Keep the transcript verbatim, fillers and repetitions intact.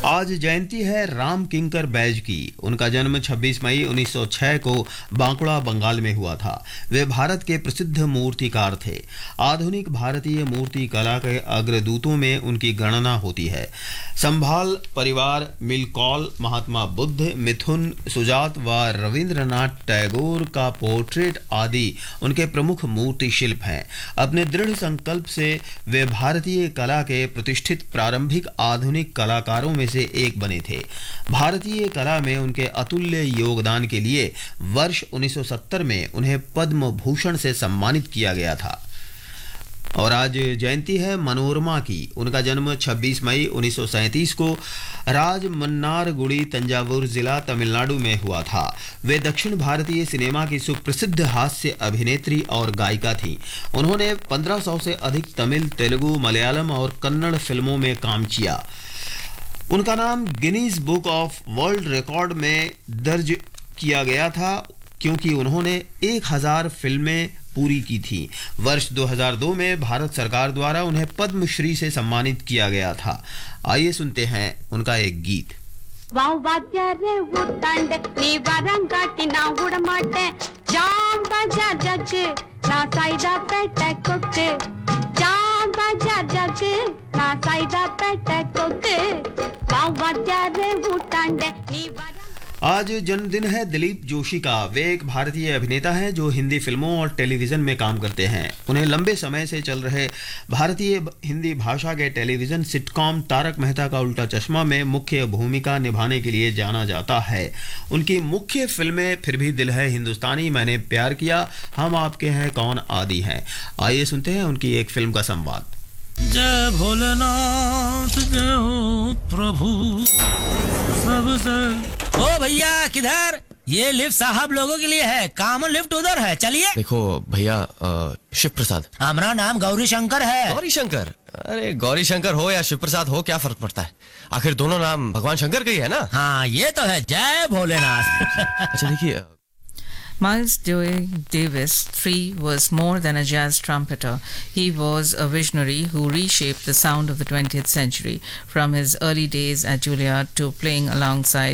आज जयंती है राम किंकर बैज की। उनका जन्म छब्बीस मई उन्नीस सौ छह को बांकुड़ा बंगाल में हुआ था। वे भारत के प्रसिद्ध मूर्तिकार थे। आधुनिक भारतीय मूर्ति कला के अग्रदूतों में उनकी गणना होती है। संभाल परिवार, मिलकौल, महात्मा बुद्ध, मिथुन, सुजात व रविंद्रनाथ टैगोर का पोर्ट्रेट आदि उनके प्रमुख मूर्ति शिल्प हैं। अपने दृढ़ संकल्प से वे भारतीय कला के प्रतिष्ठित प्रारंभिक आधुनिक कलाकारों में से एक बने थे। भारतीय कला में उनके अतुल्य योगदान के लिए वर्ष उन्नीस सौ सत्तर में उन्हें पद्म भूषण से सम्मानित किया गया था। और आज जयंती है मनोरमा की। उनका जन्म छब्बीस मई उन्नीस सौ सैंतीस को राजमन्नारगुडी, तंजावुर जिला, तमिलनाडु में हुआ था। वे दक्षिण भारतीय सिनेमा की सुप्रसिद्ध हास्य अभिनेत्री और गायिका थीं। उन्होंने पंद्रह सौ से अधिक तमिल, तेलुगु, मलयालम और कन्नड़ फिल्मों में काम किया। उनका नाम Guinness book of world record में दर्ज किया गया था क्योंकि उन्होंने एक हजार फिल्में पूरी की थी। वर्ष दो हज़ार दो में भारत सरकार द्वारा उन्हें पद्मश्री से सम्मानित किया गया था। आइए सुनते हैं उनका एक गीत। आज जन्मदिन है दिलीप जोशी का। वे एक भारतीय अभिनेता हैं जो हिंदी फिल्मों और टेलीविज़न में काम करते हैं। उन्हें लंबे समय से चल रहे भारतीय हिंदी भाषा के टेलीविज़न सिटकॉम तारक मेहता का उल्टा चश्मा में मुख्य भूमिका निभाने के लिए जाना जाता है। उनकी मुख्य फिल्में फिर भी दिल है हिंदुस्तानी, मैंने प्यार किया, हम आपके हैं कौन आदि हैं। आइए सुनते हैं उनकी एक फिल्म का संवाद। जय भोलेनाथ, जय हो प्रभु सबसे। ओ भैया किधर? ये लिफ्ट साहब लोगों के लिए है, कॉमन लिफ्ट उधर है, चलिए। देखो भैया, शिव प्रसाद। हमारा नाम गौरी शंकर है। गौरी शंकर? अरे गौरी शंकर हो या शिव प्रसाद हो, क्या फर्क पड़ता है? आखिर दोनों नाम भगवान शंकर के ही है ना। हाँ ये तो है, जय भोलेनाथ। अच्छा देखिए, Miles Davis the third was more than a jazz trumpeter. He was a visionary who reshaped the sound of the twentieth century, from his early days at Juilliard to playing alongside